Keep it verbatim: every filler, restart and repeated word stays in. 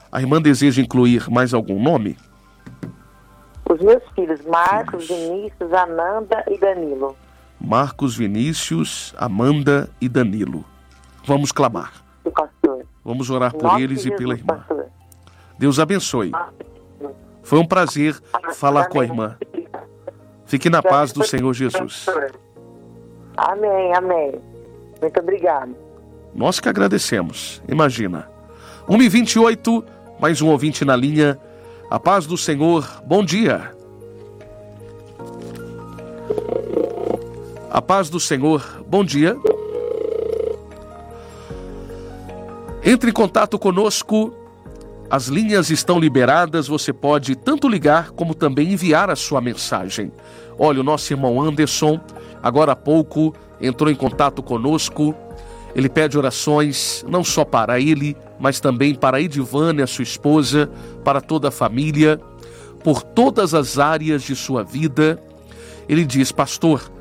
A irmã deseja incluir mais algum nome? Os meus filhos, Marcos, filhos. Vinícius, Amanda e Danilo. Marcos, Vinícius, Amanda e Danilo. Vamos clamar. Pastor. Vamos orar por Nossa eles Jesus, e pela irmã. pastor. Deus abençoe. Foi um prazer falar com a irmã. Fique na paz do Senhor Jesus. Amém, amém. Muito obrigado. Nós que agradecemos. Imagina. uma e vinte e oito, mais um ouvinte na linha. A paz do Senhor, bom dia. A paz do Senhor, bom dia. Entre em contato conosco. As linhas estão liberadas, você pode tanto ligar como também enviar a sua mensagem. Olha, o nosso irmão Anderson, agora há pouco, entrou em contato conosco. Ele pede orações, não só para ele, mas também para a Edivânia, a sua esposa, para toda a família, por todas as áreas de sua vida. Ele diz: pastor,